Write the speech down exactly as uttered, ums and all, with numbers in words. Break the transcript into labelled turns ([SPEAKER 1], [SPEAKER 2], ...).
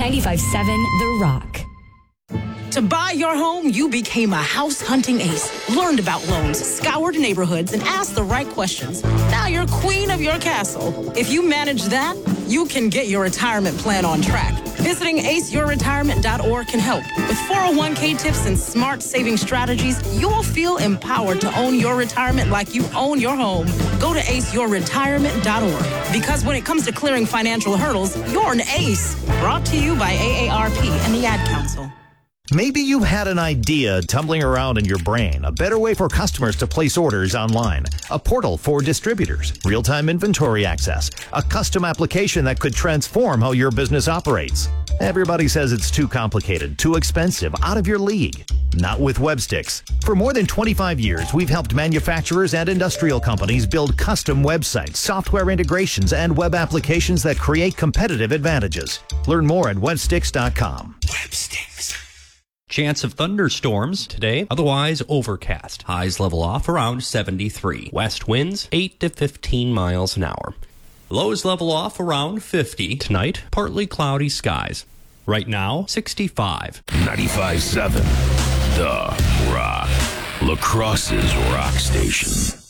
[SPEAKER 1] ninety-five point seven The Rock.
[SPEAKER 2] To buy your home, you became a house hunting ace. Learned about loans, scoured neighborhoods, and asked the right questions. Now you're queen of your castle. If you manage that, you can get your retirement plan on track. Visiting ace your retirement dot org can help. With four oh one k tips and smart saving strategies, you'll feel empowered to own your retirement like you own your home. Go to ace your retirement dot org. Because when it comes to clearing financial hurdles, you're an ace. Brought to you by A A R P and the Ad Council.
[SPEAKER 3] Maybe you had an idea tumbling around in your brain, a better way for customers to place orders online, a portal for distributors, real-time inventory access, a custom application that could transform how your business operates. Everybody says it's too complicated, too expensive, out of your league. Not with Webstix. For more than twenty-five years, we've helped manufacturers and industrial companies build custom websites, software integrations, and web applications that create competitive advantages. Learn more at webstix dot com.
[SPEAKER 4] Webstix. Chance of thunderstorms today, otherwise overcast. Highs level off around seventy-three. West winds eight to fifteen miles an hour. Lows level off around fifty. Tonight, partly cloudy skies. Right now, sixty-five.
[SPEAKER 5] ninety-five point seven The Rock. La Crosse's rock station.